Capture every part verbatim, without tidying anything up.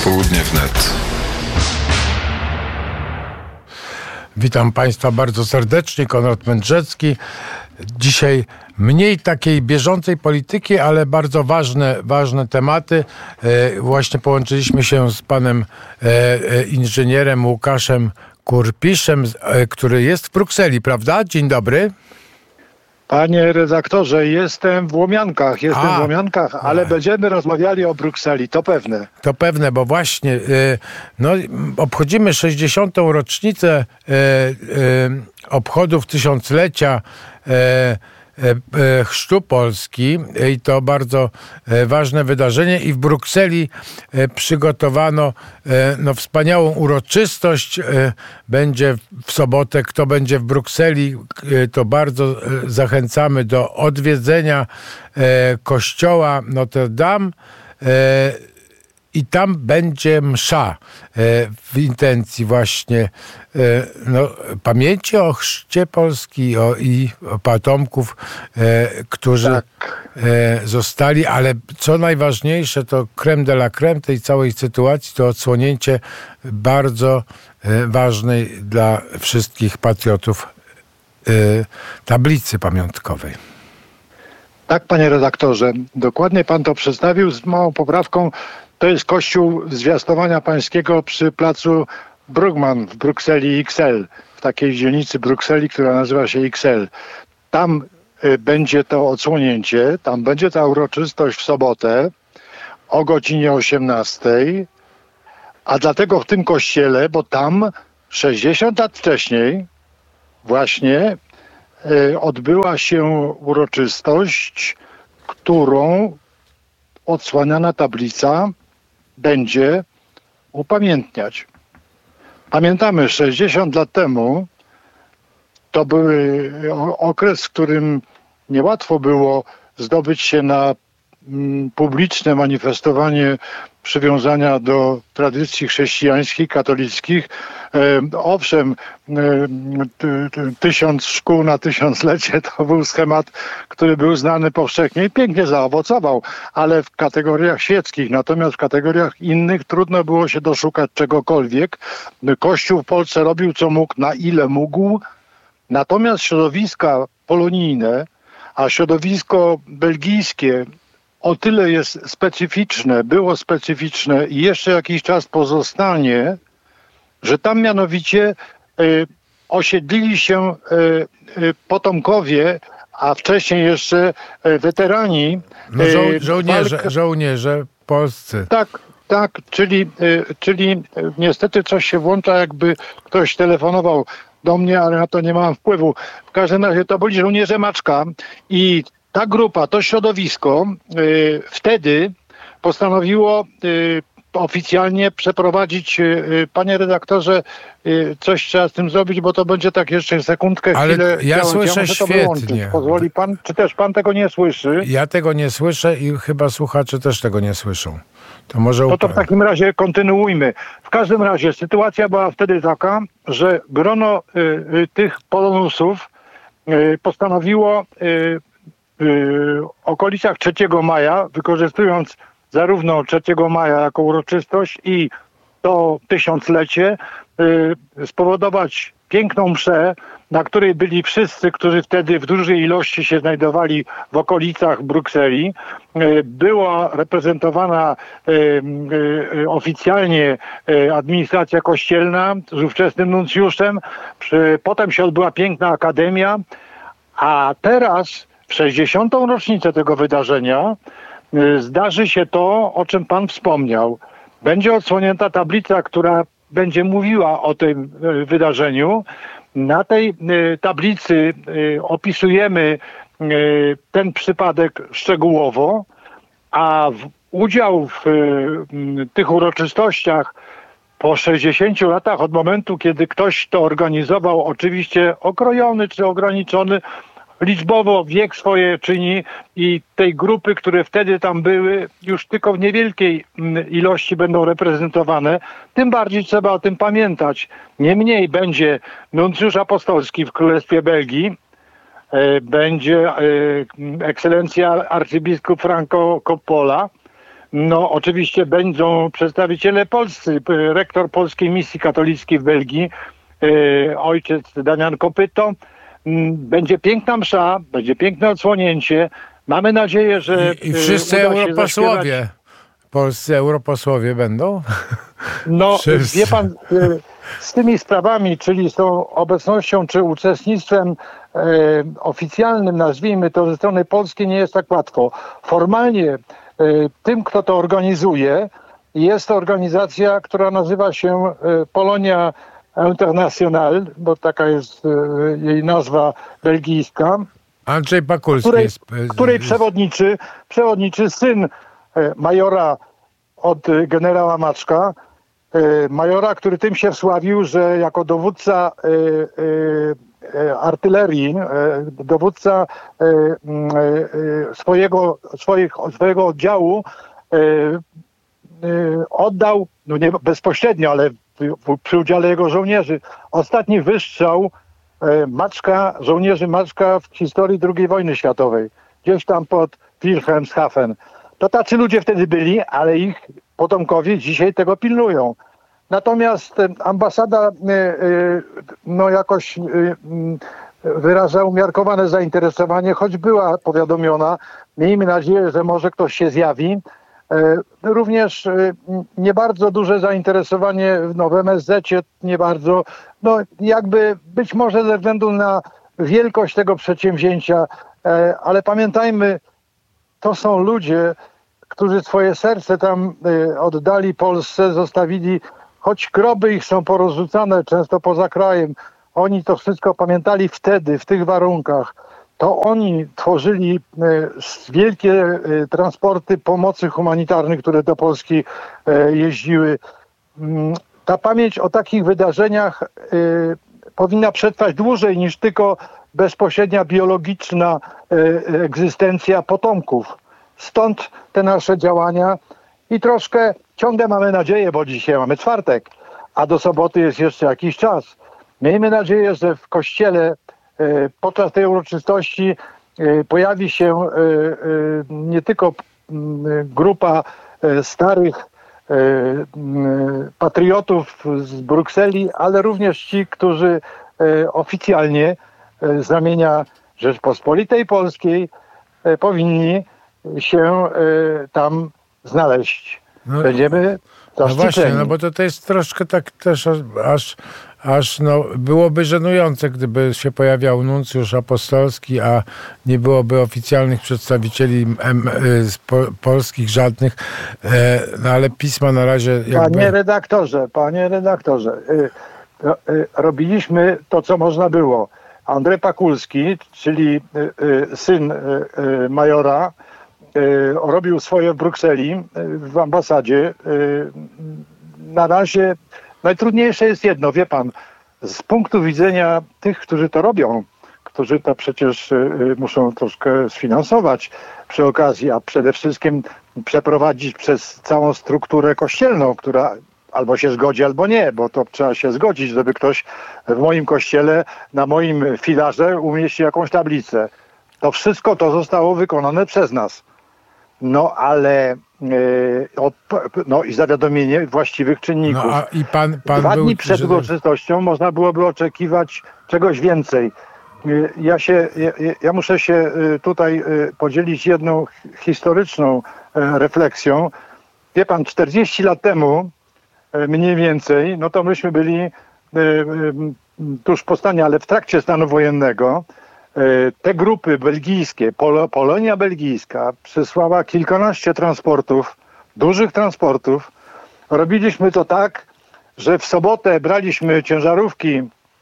Popołudnie wnet. Witam Państwa bardzo serdecznie, Konrad Mędrzecki. Dzisiaj mniej takiej bieżącej polityki, ale bardzo ważne, ważne tematy. E, właśnie połączyliśmy się z panem e, e, inżynierem Łukaszem Kurpiszem, e, który jest w Brukseli, prawda? Dzień dobry. Panie redaktorze, jestem w Łomiankach, jestem A, w Łomiankach, ale a. będziemy rozmawiali o Brukseli, to pewne. To pewne, bo właśnie no, obchodzimy sześćdziesiątą rocznicę e, e, obchodów tysiąclecia e, e, chrztu Polski i to bardzo e, ważne wydarzenie i w Brukseli e, przygotowano e, no, wspaniałą uroczystość. E, będzie w sobotę, kto będzie w Brukseli, e, to bardzo e, zachęcamy do odwiedzenia e, kościoła Notre Dame. E, I tam będzie msza e, w intencji właśnie e, no, pamięci o chrzcie Polski o, i o potomków, e, którzy tak. e, zostali, ale co najważniejsze, to crème de la crème tej całej sytuacji, to odsłonięcie bardzo e, ważnej dla wszystkich patriotów e, tablicy pamiątkowej. Tak, panie redaktorze, dokładnie pan to przedstawił z małą poprawką. To jest kościół Zwiastowania Pańskiego przy placu Brugman w Brukseli X L, w takiej dzielnicy Brukseli, która nazywa się X L. Tam y, będzie to odsłonięcie, tam będzie ta uroczystość w sobotę o godzinie osiemnastej, a dlatego w tym kościele, bo tam sześćdziesiąt lat wcześniej właśnie y, odbyła się uroczystość, którą odsłaniana tablica będzie upamiętniać. Pamiętamy, sześćdziesiąt lat temu to był okres, w którym niełatwo było zdobyć się na publiczne manifestowanie przywiązania do tradycji chrześcijańskich, katolickich. Owszem, tysiąc szkół na tysiąclecie to był schemat, który był znany powszechnie i pięknie zaowocował, ale w kategoriach świeckich. Natomiast w kategoriach innych trudno było się doszukać czegokolwiek. Kościół w Polsce robił co mógł, na ile mógł. Natomiast środowiska polonijne, a środowisko belgijskie o tyle jest specyficzne, było specyficzne i jeszcze jakiś czas pozostanie, że tam mianowicie y, osiedlili się y, y, potomkowie, a wcześniej jeszcze y, weterani. No, żo- żołnierze, walk... żołnierze polscy. Tak, tak, czyli, y, czyli y, niestety coś się włącza, jakby ktoś telefonował do mnie, ale na to nie mam wpływu. W każdym razie to byli żołnierze Maczka i ta grupa, to środowisko y, wtedy postanowiło y, oficjalnie przeprowadzić, y, panie redaktorze, y, coś trzeba z tym zrobić, bo to będzie tak jeszcze sekundkę, ale chwilę. ja działać. słyszę ja świetnie. Pozwoli pan, czy też pan tego nie słyszy? Ja tego nie słyszę i chyba słuchacze też tego nie słyszą. To może No to w takim razie kontynuujmy. W każdym razie sytuacja była wtedy taka, że grono y, y, tych polonusów y, postanowiło y, w okolicach trzeciego maja, wykorzystując zarówno trzeciego maja jako uroczystość i to tysiąclecie, spowodować piękną mszę, na której byli wszyscy, którzy wtedy w dużej ilości się znajdowali w okolicach Brukseli. Była reprezentowana oficjalnie administracja kościelna z ówczesnym nuncjuszem. Potem się odbyła piękna akademia, a teraz w sześćdziesiątą rocznicę tego wydarzenia zdarzy się to, o czym pan wspomniał. Będzie odsłonięta tablica, która będzie mówiła o tym wydarzeniu. Na tej tablicy opisujemy ten przypadek szczegółowo, a udział w tych uroczystościach po sześćdziesięciu latach od momentu, kiedy ktoś to organizował, oczywiście okrojony czy ograniczony, liczbowo wiek swoje czyni i tej grupy, które wtedy tam były, już tylko w niewielkiej ilości będą reprezentowane. Tym bardziej trzeba o tym pamiętać. Niemniej będzie nuncjusz apostolski w Królestwie Belgii, będzie ekscelencja arcybiskup Franco Coppola, No oczywiście będą przedstawiciele polscy, rektor Polskiej Misji Katolickiej w Belgii, ojciec Damian Kopyto. Będzie piękna msza, będzie piękne odsłonięcie. Mamy nadzieję, że I, i wszyscy uda się europosłowie, zaśpiewać. polscy europosłowie będą? No Wszyscy. wie pan, z tymi sprawami, czyli z tą obecnością czy uczestnictwem e, oficjalnym, nazwijmy to, ze strony polskiej nie jest tak łatwo. Formalnie e, tym, kto to organizuje, jest to organizacja, która nazywa się e, Polonia International, bo taka jest e, jej nazwa belgijska. Andrzej Pakulski Której, jest... której przewodniczy, przewodniczy syn e, majora od e, generała Maczka, majora, który tym się wsławił, że jako dowódca y, y, artylerii, y, dowódca y, y, swojego, swoich, swojego oddziału y, y, oddał, no nie bezpośrednio, ale przy udziale jego żołnierzy, ostatni wystrzał y, Maczka, żołnierzy Maczka w historii drugiej wojny światowej. Gdzieś tam pod Wilhelmshaven. To tacy ludzie wtedy byli, ale ich potomkowie dzisiaj tego pilnują. Natomiast ambasada no jakoś wyraża umiarkowane zainteresowanie, choć była powiadomiona. Miejmy nadzieję, że może ktoś się zjawi. Również nie bardzo duże zainteresowanie no, w M S Z-cie, nie bardzo. No jakby być może ze względu na wielkość tego przedsięwzięcia, ale pamiętajmy, to są ludzie, którzy swoje serce tam oddali Polsce, zostawili, choć groby ich są porozrzucane często poza krajem. Oni to wszystko pamiętali wtedy, w tych warunkach. To oni tworzyli wielkie transporty pomocy humanitarnej, które do Polski jeździły. Ta pamięć o takich wydarzeniach powinna przetrwać dłużej niż tylko bezpośrednia biologiczna egzystencja potomków. Stąd te nasze działania i troszkę ciągle mamy nadzieję, bo dzisiaj mamy czwartek, a do soboty jest jeszcze jakiś czas. Miejmy nadzieję, że w kościele podczas tej uroczystości pojawi się nie tylko grupa starych patriotów z Brukseli, ale również ci, którzy oficjalnie z ramienia Rzeczpospolitej Polskiej powinni się tam znaleźć. No, Będziemy no właśnie, zaszczyceni. no bo to, to jest troszkę tak też aż, aż no, byłoby żenujące, gdyby się pojawiał nuncjusz apostolski, a nie byłoby oficjalnych przedstawicieli em, z po, polskich żadnych, e, no ale pisma na razie jakby... Panie redaktorze, panie redaktorze, y, y, robiliśmy to, co można było. Andrzej Pakulski, czyli y, y, syn y, y, majora, robił swoje w Brukseli, w ambasadzie. Na razie najtrudniejsze jest jedno, wie pan, z punktu widzenia tych, którzy to robią, którzy to przecież muszą troszkę sfinansować przy okazji, a przede wszystkim przeprowadzić przez całą strukturę kościelną, która albo się zgodzi, albo nie, bo to trzeba się zgodzić, żeby ktoś w moim kościele, na moim filarze umieścił jakąś tablicę. To wszystko to zostało wykonane przez nas. No ale yy, od, no i zawiadomienie właściwych czynników. No, a i pan, pan Dwa był, dni przed że... uroczystością można byłoby oczekiwać czegoś więcej. Yy, ja, się, ja, ja muszę się yy, tutaj yy, podzielić jedną historyczną yy, refleksją. Wie pan, czterdzieści lat temu yy, mniej więcej, no to myśmy byli yy, yy, tuż po stanie, ale w trakcie stanu wojennego. Te grupy belgijskie, Pol- Polonia belgijska przysłała kilkanaście transportów, dużych transportów. Robiliśmy to tak, że w sobotę braliśmy ciężarówki,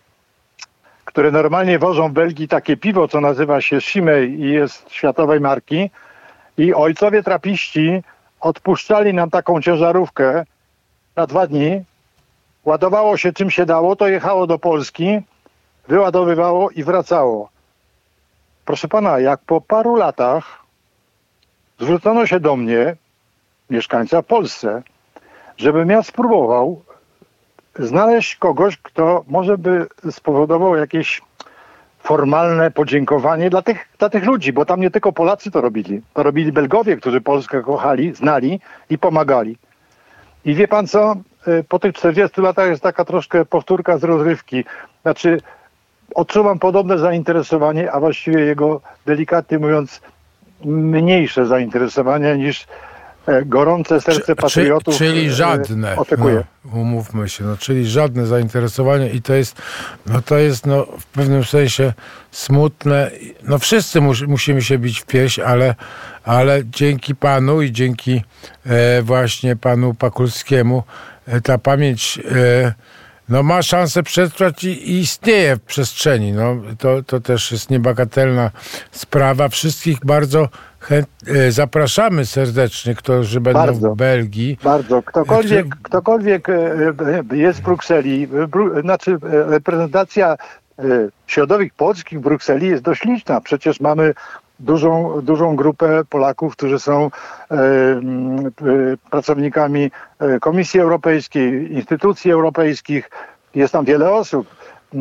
które normalnie wożą w Belgii takie piwo, co nazywa się Chimay i jest światowej marki. I ojcowie trapiści odpuszczali nam taką ciężarówkę na dwa dni. Ładowało się czym się dało, to jechało do Polski, wyładowywało i wracało. Proszę pana, jak po paru latach zwrócono się do mnie, mieszkańca w Polsce, żebym ja spróbował znaleźć kogoś, kto może by spowodował jakieś formalne podziękowanie dla tych, dla tych ludzi, bo tam nie tylko Polacy to robili. To robili Belgowie, którzy Polskę kochali, znali i pomagali. I wie pan co? Po tych czterdziestu latach jest taka troszkę powtórka z rozrywki. Znaczy, odczuwam podobne zainteresowanie, a właściwie jego, delikatnie mówiąc, mniejsze zainteresowanie niż gorące serce patriotów. Czyli, czyli żadne. Oczekuję. No, umówmy się, no, czyli żadne zainteresowanie i to jest, no to jest no, w pewnym sensie smutne. No wszyscy mus, musimy się bić w pierś, ale, ale dzięki panu i dzięki e, właśnie panu Pakulskiemu e, ta pamięć e, no, ma szansę przetrwać i, i istnieje w przestrzeni. No, to, to też jest niebagatelna sprawa. Wszystkich bardzo chęt, e, zapraszamy serdecznie, którzy będą bardzo, w Belgii. Bardzo. Ktokolwiek, Czy... ktokolwiek jest w Brukseli, bru, znaczy reprezentacja środowisk polskich w Brukseli jest dość liczna. Przecież mamy dużą, dużą grupę Polaków, którzy są e, e, pracownikami Komisji Europejskiej, instytucji europejskich. Jest tam wiele osób. E,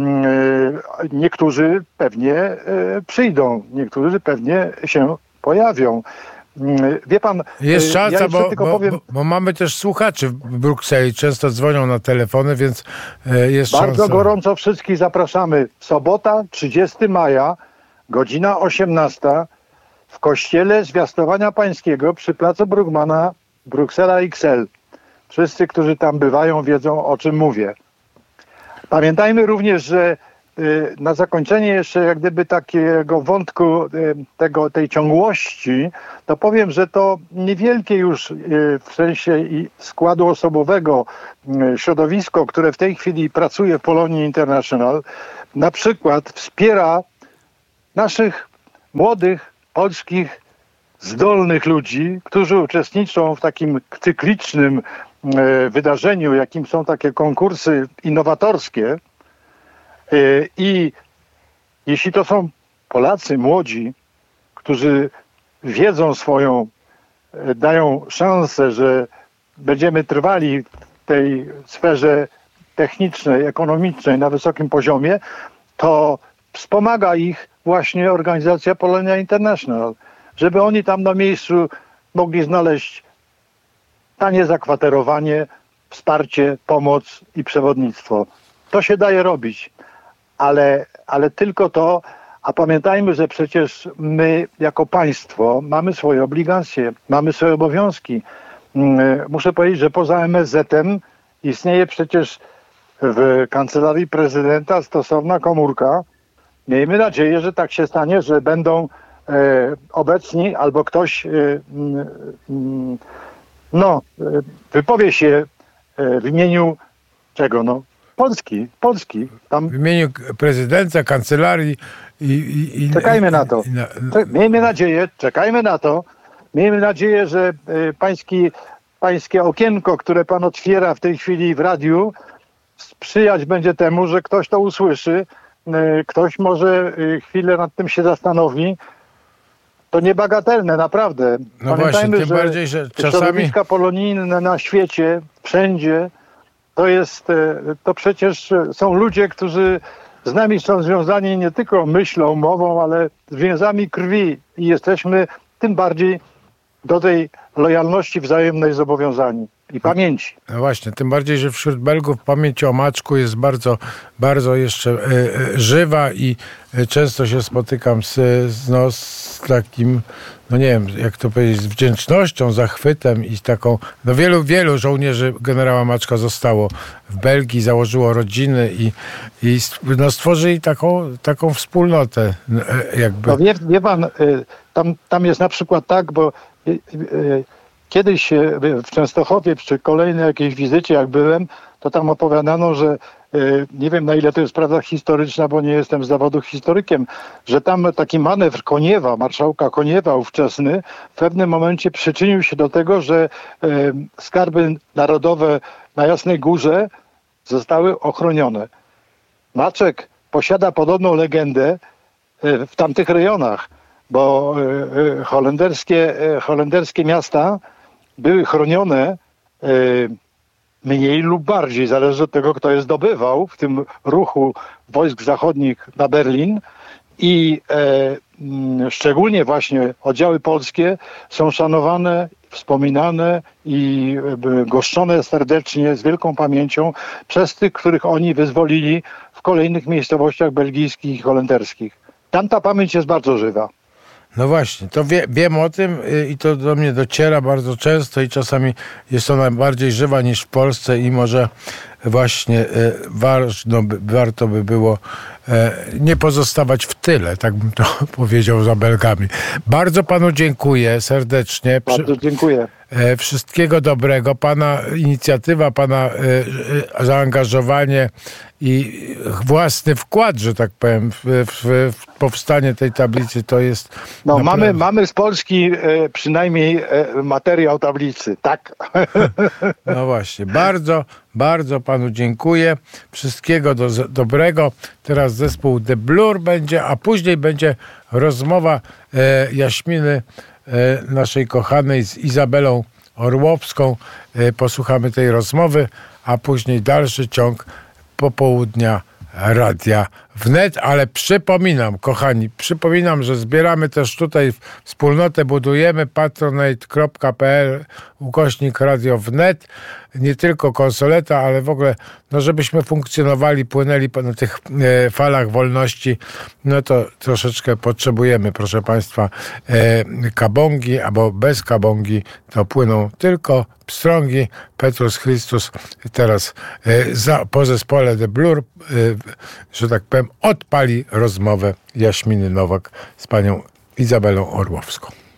niektórzy pewnie e, przyjdą, niektórzy pewnie się pojawią. Wie pan, jest szansa, ja bo, tylko bo, powiem... bo, bo mamy też słuchaczy w Brukseli, często dzwonią na telefony, więc jest Bardzo szansa. gorąco wszystkich zapraszamy. Sobota, trzydziestego maja, godzina osiemnasta w Kościele Zwiastowania Pańskiego przy placu Brugmana, Bruksela X L. Wszyscy, którzy tam bywają, wiedzą, o czym mówię. Pamiętajmy również, że na zakończenie jeszcze jak gdyby takiego wątku tego, tej ciągłości, to powiem, że to niewielkie już w sensie składu osobowego środowisko, które w tej chwili pracuje w Polonii International, na przykład wspiera naszych młodych, polskich, zdolnych ludzi, którzy uczestniczą w takim cyklicznym wydarzeniu, jakim są takie konkursy innowatorskie. I jeśli to są Polacy młodzi, którzy wiedzą swoją, dają szansę, że będziemy trwali w tej sferze technicznej, ekonomicznej na wysokim poziomie, to wspomaga ich właśnie organizacja Polonia International, żeby oni tam na miejscu mogli znaleźć tanie zakwaterowanie, wsparcie, pomoc i przewodnictwo. To się daje robić. Ale, ale tylko to, a pamiętajmy, że przecież my jako państwo mamy swoje obligacje, mamy swoje obowiązki. Muszę powiedzieć, że poza M S Z-em istnieje przecież w Kancelarii Prezydenta stosowna komórka. Miejmy nadzieję, że tak się stanie, że będą e, obecni albo ktoś e, m, no, wypowie się w imieniu czego? No, Polski, Polski. Tam... W imieniu prezydenta, kancelarii i... i, i czekajmy na to. I na... Miejmy nadzieję, czekajmy na to. Miejmy nadzieję, że y, pański, pańskie okienko, które pan otwiera w tej chwili w radiu, sprzyjać będzie temu, że ktoś to usłyszy, y, ktoś może y, chwilę nad tym się zastanowi. To niebagatelne, naprawdę. No Pamiętajmy, właśnie, tym że bardziej, że czasami... środowiska polonijne na świecie, wszędzie, to jest, to przecież są ludzie, którzy z nami są związani nie tylko myślą, mową, ale z więzami krwi i jesteśmy tym bardziej do tej lojalności wzajemnej zobowiązani i pamięci. No właśnie, tym bardziej, że wśród Belgów pamięć o Maczku jest bardzo, bardzo jeszcze e, e, żywa i e, często się spotykam z, z, no, z takim, no nie wiem, jak to powiedzieć, z wdzięcznością, zachwytem i z taką, no wielu, wielu żołnierzy generała Maczka zostało w Belgii, założyło rodziny i, i no, stworzyli taką, taką wspólnotę jakby. No wie, wie pan, tam, tam jest na przykład tak, bo kiedyś w Częstochowie przy kolejnej jakiejś wizycie, jak byłem, to tam opowiadano, że nie wiem, na ile to jest prawda historyczna, bo nie jestem z zawodu historykiem, że tam taki manewr Koniewa, marszałka Koniewa ówczesny, w pewnym momencie przyczynił się do tego, że skarby narodowe na Jasnej Górze zostały ochronione. Maczek posiada podobną legendę w tamtych rejonach, bo holenderskie, holenderskie miasta były chronione mniej lub bardziej, zależy od tego, kto je zdobywał w tym ruchu wojsk zachodnich na Berlin i e, szczególnie właśnie oddziały polskie są szanowane, wspominane i goszczone serdecznie, z wielką pamięcią przez tych, których oni wyzwolili w kolejnych miejscowościach belgijskich i holenderskich. Tam ta pamięć jest bardzo żywa. No właśnie, to wie, wiem o tym i to do mnie dociera bardzo często i czasami jest ona bardziej żywa niż w Polsce i może właśnie ważno, warto by było nie pozostawać w tyle, tak bym to powiedział za Belgami. Bardzo panu dziękuję serdecznie. Bardzo dziękuję. Wszystkiego dobrego. Pana inicjatywa, pana zaangażowanie i własny wkład, że tak powiem, w, w, w powstanie tej tablicy to jest... No naprawdę... mamy, mamy z Polski e, przynajmniej e, materiał tablicy, tak? No właśnie, bardzo, bardzo panu dziękuję. Wszystkiego do, dobrego. Teraz zespół The Blur będzie, a później będzie rozmowa e, Jaśminy, e, naszej kochanej, z Izabelą Orłowską. E, posłuchamy tej rozmowy, a później dalszy ciąg popołudnia Radia Wnet, ale przypominam, kochani, przypominam, że zbieramy też tutaj wspólnotę, budujemy patronite kropka p l ukośnik Radio Wnet, nie tylko konsoleta, ale w ogóle, no żebyśmy funkcjonowali, płynęli na tych e, falach wolności, no to troszeczkę potrzebujemy, proszę Państwa, e, kabongi, albo bez kabongi to płyną tylko pstrągi. Petrus Chrystus teraz e, za, po zespole The Blur, e, że tak powiem, odpali rozmowę Jaśminy Nowak z panią Izabelą Orłowską.